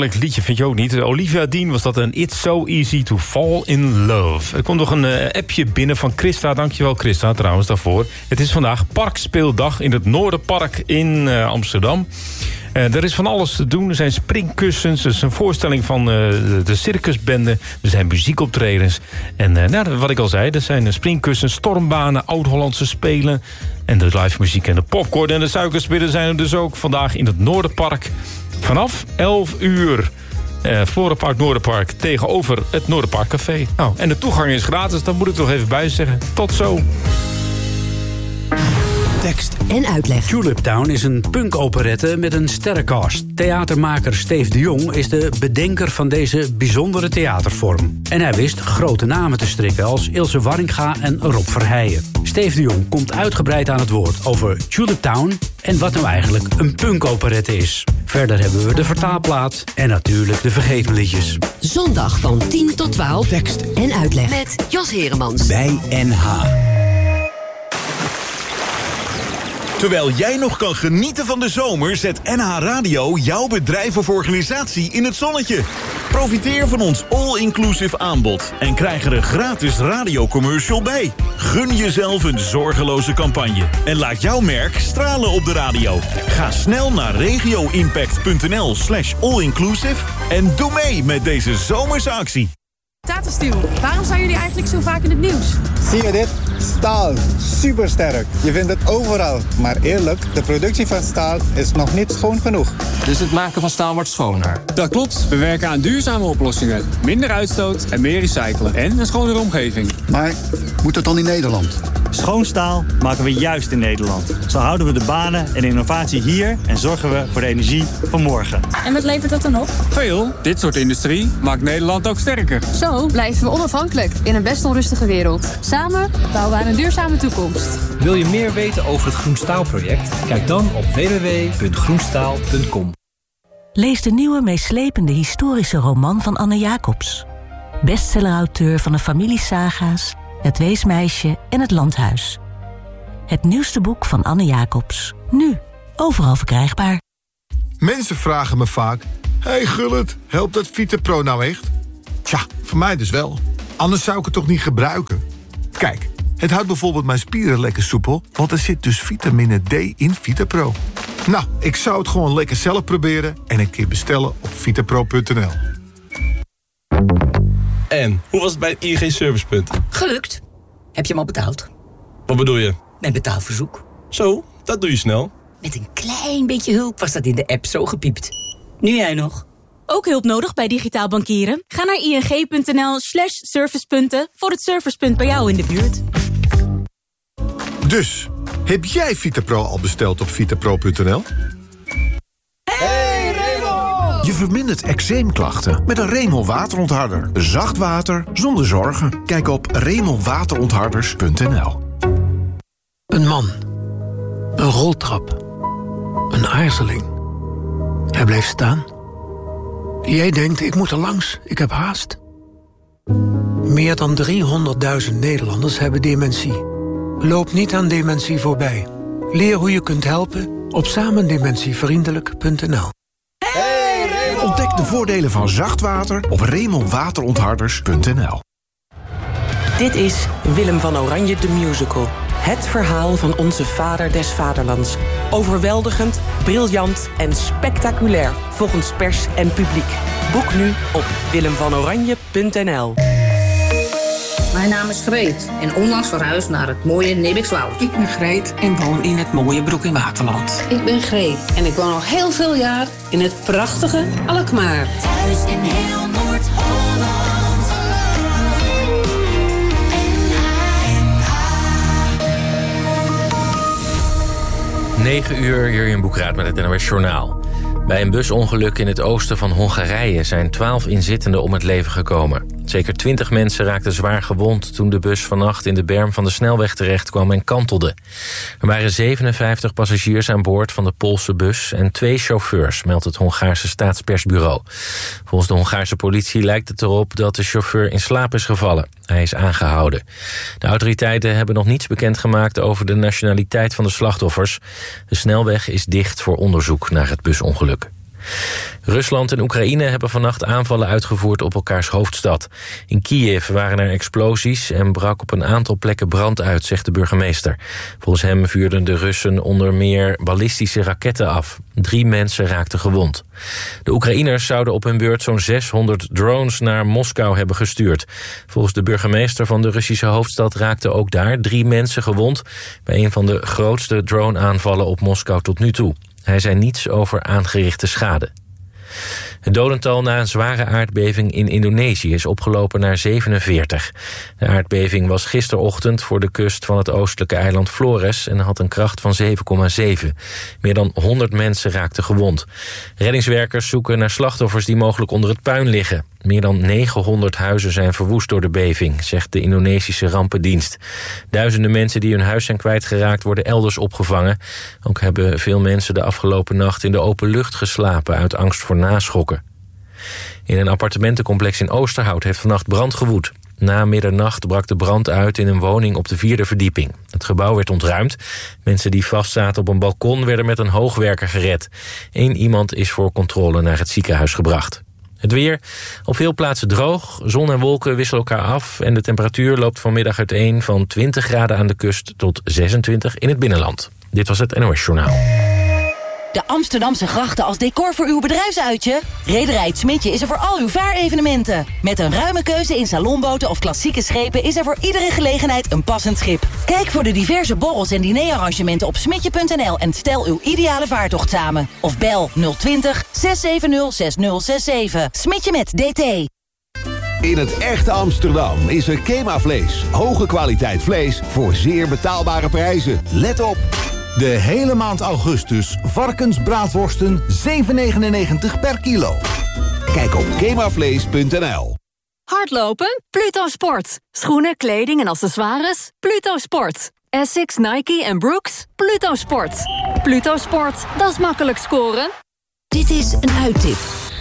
heerlijk liedje, vind je ook niet? Olivia Dean was dat, een It's So Easy to Fall in Love. Er komt nog een appje binnen van Christa. Dankjewel Christa trouwens daarvoor. Het is vandaag Parkspeeldag in het Noorderpark in Amsterdam. Er is van alles te doen. Er zijn springkussens, er is een voorstelling van de circusbende. Er zijn muziekoptredens. En wat ik al zei, er zijn springkussens, stormbanen, oud-Hollandse spelen. En de live muziek en de popcorn en de suikerspitten zijn er dus ook vandaag in het Noorderpark. Vanaf 11 uur. Florapark Noorderpark tegenover het Noorderpark Café. Nou, en de toegang is gratis, dat moet ik toch even bij zeggen. Tot zo. Tekst en uitleg. Tulip Town is een punk-operette met een sterrencast. Theatermaker Steve de Jong is de bedenker van deze bijzondere theatervorm. En hij wist grote namen te strikken als Ilse Warringa en Rob Verheijen. Steve de Jong komt uitgebreid aan het woord over Tulip Town en wat nou eigenlijk een punk-operette is. Verder hebben we de vertaalplaat en natuurlijk de vergeten liedjes. Zondag van 10 tot 12. Tekst en uitleg. Met Jos Heremans. Bij NH. Terwijl jij nog kan genieten van de zomer, zet NH Radio jouw bedrijf of organisatie in het zonnetje. Profiteer van ons all-inclusive aanbod en krijg er een gratis radiocommercial bij. Gun jezelf een zorgeloze campagne en laat jouw merk stralen op de radio. Ga snel naar regioimpact.nl/allinclusive en doe mee met deze zomerse actie. Tata Steel, waarom zijn jullie eigenlijk zo vaak in het nieuws? Zie je dit? Staal. Supersterk. Je vindt het overal. Maar eerlijk, de productie van staal is nog niet schoon genoeg. Dus het maken van staal wordt schoner? Dat klopt. We werken aan duurzame oplossingen. Minder uitstoot en meer recyclen. En een schonere omgeving. Maar moet het dan in Nederland? Schoon staal maken we juist in Nederland. Zo houden we de banen en innovatie hier en zorgen we voor de energie van morgen. En wat levert dat dan op? Veel. Dit soort industrie maakt Nederland ook sterker. Zo blijven we onafhankelijk in een best onrustige wereld. Samen bouwen we aan een duurzame toekomst. Wil je meer weten over het Groen Staal-project? Kijk dan op www.groenstaal.com. Lees de nieuwe meeslepende historische roman van Anne Jacobs. Bestsellerauteur van de familiesaga's, Het Weesmeisje en Het Landhuis. Het nieuwste boek van Anne Jacobs. Nu, overal verkrijgbaar. Mensen vragen me vaak: hey Gullit, helpt dat VitaPro nou echt? Tja, voor mij dus wel. Anders zou ik het toch niet gebruiken? Kijk, het houdt bijvoorbeeld mijn spieren lekker soepel, want er zit dus vitamine D in VitaPro. Nou, ik zou het gewoon lekker zelf proberen en een keer bestellen op vitapro.nl. En, hoe was het bij het ING Servicepunt? Gelukt. Heb je hem al betaald? Wat bedoel je? Mijn betaalverzoek. Zo, dat doe je snel. Met een klein beetje hulp was dat in de app zo gepiept. Nu jij nog. Ook hulp nodig bij digitaal bankieren? Ga naar ing.nl/servicepunten voor het servicepunt bij jou in de buurt. Dus, heb jij VitaPro al besteld op vitapro.nl? Hey Remo! Je vermindert eczeemklachten met een Remel waterontharder. Zacht water zonder zorgen. Kijk op remelwaterontharders.nl. Een man. Een roltrap. Een aarzeling. Hij bleef staan. Jij denkt, ik moet er langs, ik heb haast. Meer dan 300.000 Nederlanders hebben dementie. Loop niet aan dementie voorbij. Leer hoe je kunt helpen op samendementievriendelijk.nl. Ontdek de voordelen van zacht water op remelwaterontharders.nl. Dit is Willem van Oranje de Musical. Het verhaal van onze vader des vaderlands. Overweldigend, briljant en spectaculair volgens pers en publiek. Boek nu op willemvanoranje.nl. Mijn naam is Greet en onlangs verhuisd naar het mooie Nebikswoud. Ik ben Greet en woon in het mooie Broek in Waterland. Ik ben Greet en ik woon al heel veel jaar in het prachtige Alkmaar. Thuis in heel Noord-Holland. 9 uur, Jurjen Boekraat met het NOS Journaal. Bij een busongeluk in het oosten van Hongarije zijn 12 inzittenden om het leven gekomen. Zeker 20 mensen raakten zwaar gewond toen de bus vannacht in de berm van de snelweg terecht kwam en kantelde. Er waren 57 passagiers aan boord van de Poolse bus en 2 chauffeurs, meldt het Hongaarse staatspersbureau. Volgens de Hongaarse politie lijkt het erop dat de chauffeur in slaap is gevallen. Hij is aangehouden. De autoriteiten hebben nog niets bekendgemaakt over de nationaliteit van de slachtoffers. De snelweg is dicht voor onderzoek naar het busongeluk. Rusland en Oekraïne hebben vannacht aanvallen uitgevoerd op elkaars hoofdstad. In Kiev waren er explosies en brak op een aantal plekken brand uit, zegt de burgemeester. Volgens hem vuurden de Russen onder meer ballistische raketten af. 3 mensen raakten gewond. De Oekraïners zouden op hun beurt zo'n 600 drones naar Moskou hebben gestuurd. Volgens de burgemeester van de Russische hoofdstad raakten ook daar 3 mensen gewond bij een van de grootste drone-aanvallen op Moskou tot nu toe. Hij zei niets over aangerichte schade. Het dodental na een zware aardbeving in Indonesië is opgelopen naar 47. De aardbeving was gisterochtend voor de kust van het oostelijke eiland Flores en had een kracht van 7,7. Meer dan 100 mensen raakten gewond. Reddingswerkers zoeken naar slachtoffers die mogelijk onder het puin liggen. Meer dan 900 huizen zijn verwoest door de beving, zegt de Indonesische rampendienst. Duizenden mensen die hun huis zijn kwijtgeraakt worden elders opgevangen. Ook hebben veel mensen de afgelopen nacht in de open lucht geslapen uit angst voor naschokken. In een appartementencomplex in Oosterhout heeft vannacht brand gewoed. Na middernacht brak de brand uit in een woning op de 4e verdieping. Het gebouw werd ontruimd. Mensen die vastzaten op een balkon werden met een hoogwerker gered. 1 iemand is voor controle naar het ziekenhuis gebracht. Het weer, op veel plaatsen droog, zon en wolken wisselen elkaar af en de temperatuur loopt vanmiddag uiteen van 20 graden aan de kust tot 26 in het binnenland. Dit was het NOS Journaal. De Amsterdamse grachten als decor voor uw bedrijfsuitje? Rederij Het Smitje is er voor al uw vaarevenementen. Met een ruime keuze in salonboten of klassieke schepen is er voor iedere gelegenheid een passend schip. Kijk voor de diverse borrels en dinerarrangementen op smidje.nl en stel uw ideale vaartocht samen. Of bel 020 670 6067. Smitje met DT. In het echte Amsterdam is er Kema Vlees. Hoge kwaliteit vlees voor zeer betaalbare prijzen. Let op! De hele maand augustus varkensbraadworsten 7,99 per kilo. Kijk op kemavlees.nl. Hardlopen? Pluto Sport. Schoenen, kleding en accessoires? Pluto Sport. Essex, Nike en Brooks? Pluto Sport. Pluto Sport, dat is makkelijk scoren. Dit is een uittip.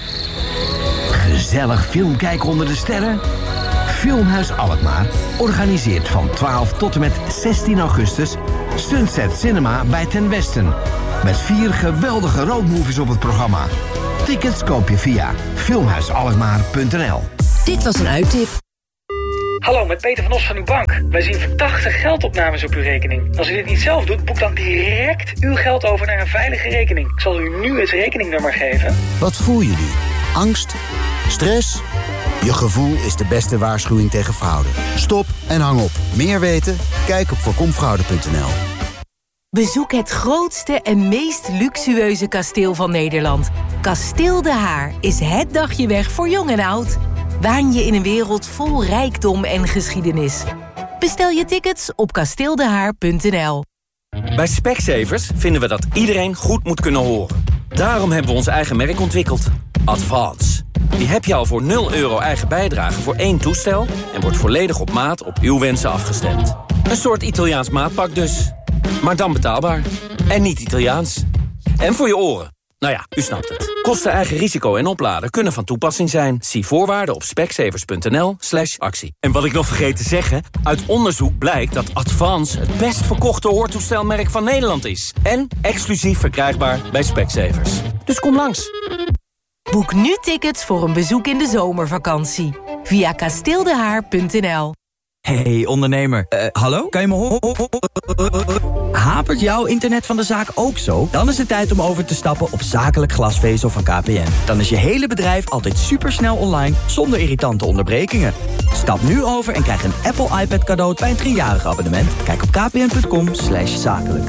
Gezellig film kijken onder de sterren? Filmhuis Alkmaar organiseert van 12 tot en met 16 augustus... Sunset Cinema bij Ten Westen. Met 4 geweldige roadmovies op het programma. Tickets koop je via filmhuisalkmaar.nl. Dit was een uittip. Hallo, met Peter van Os van uw bank. Wij zien verdachte geldopnames op uw rekening. Als u dit niet zelf doet, boek dan direct uw geld over naar een veilige rekening. Ik zal u nu het rekeningnummer geven. Wat voel je nu? Angst? Stress? Je gevoel is de beste waarschuwing tegen fraude. Stop en hang op. Meer weten? Kijk op voorkomfraude.nl. Bezoek het grootste en meest luxueuze kasteel van Nederland. Kasteel De Haar is het dagje weg voor jong en oud. Waan je in een wereld vol rijkdom en geschiedenis. Bestel je tickets op kasteeldehaar.nl. Bij Specsavers vinden we dat iedereen goed moet kunnen horen. Daarom hebben we ons eigen merk ontwikkeld. Advance. Die heb je al voor €0 eigen bijdrage voor 1 toestel... en wordt volledig op maat op uw wensen afgestemd. Een soort Italiaans maatpak dus. Maar dan betaalbaar. En niet Italiaans. En voor je oren. Nou ja, u snapt het. Kosten, eigen risico en opladen kunnen van toepassing zijn. Zie voorwaarden op specsavers.nl/actie. En wat ik nog vergeet te zeggen... uit onderzoek blijkt dat Advance het best verkochte hoortoestelmerk van Nederland is. En exclusief verkrijgbaar bij Specsavers. Dus kom langs. Boek nu tickets voor een bezoek in de zomervakantie. Via kasteeldehaar.nl. Hey ondernemer, hallo? Kan je me horen? Hapert jouw internet van de zaak ook zo? Dan is het tijd om over te stappen op zakelijk glasvezel van KPN. Dan is je hele bedrijf altijd supersnel online, zonder irritante onderbrekingen. Stap nu over en krijg een Apple iPad cadeau bij een 3-jarig abonnement. Kijk op kpn.com/zakelijk.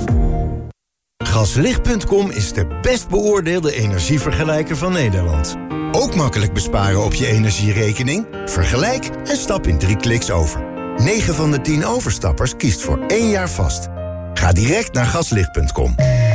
Gaslicht.com is de best beoordeelde energievergelijker van Nederland. Ook makkelijk besparen op je energierekening? Vergelijk en stap in 3 kliks over. 9 van de 10 overstappers kiest voor 1 jaar vast. Ga direct naar gaslicht.com.